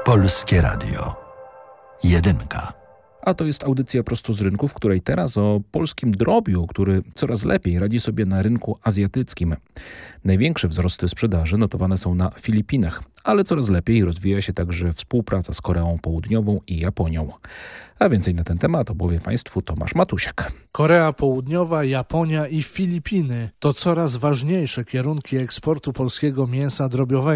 Polskie Radio. Jedynka. A to jest audycja prosto z rynku, w której teraz o polskim drobiu, który coraz lepiej radzi sobie na rynku azjatyckim. Największe wzrosty sprzedaży notowane są na Filipinach, ale coraz lepiej rozwija się także współpraca z Koreą Południową i Japonią. A więcej na ten temat opowie Państwu Tomasz Matusiak. Korea Południowa, Japonia i Filipiny to coraz ważniejsze kierunki eksportu polskiego mięsa drobiowego.